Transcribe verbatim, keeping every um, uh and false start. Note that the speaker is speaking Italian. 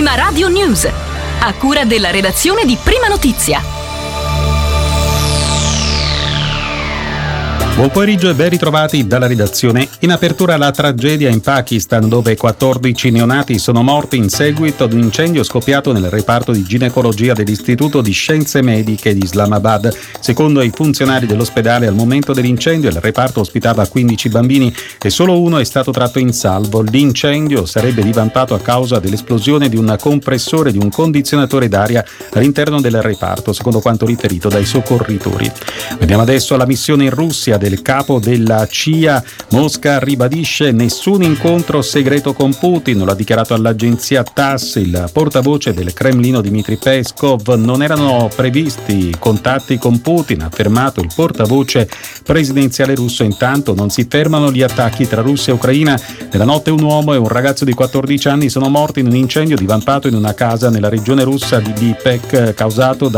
Prima Radio News, a cura della redazione di Prima Notizia. Buon pomeriggio e ben ritrovati dalla redazione. In apertura la tragedia in Pakistan, dove quattordici neonati sono morti in seguito ad un incendio scoppiato nel reparto di ginecologia dell'Istituto di Scienze Mediche di Islamabad. Secondo i funzionari dell'ospedale, al momento dell'incendio il reparto ospitava quindici bambini e solo uno è stato tratto in salvo. L'incendio sarebbe divampato a causa dell'esplosione di un compressore di un condizionatore d'aria all'interno del reparto, secondo quanto riferito dai soccorritori. Vediamo adesso la missione in Russia del capo della C I A. Mosca ribadisce nessun incontro segreto con Putin, lo ha dichiarato all'agenzia TASS il portavoce del Cremlino Dmitry Peskov. Non erano previsti contatti con Putin, ha affermato il portavoce presidenziale russo. Intanto non si fermano gli attacchi tra Russia e Ucraina. Nella notte un uomo e un ragazzo di quattordici anni sono morti in un incendio divampato in una casa nella regione russa di Dnipro, causato da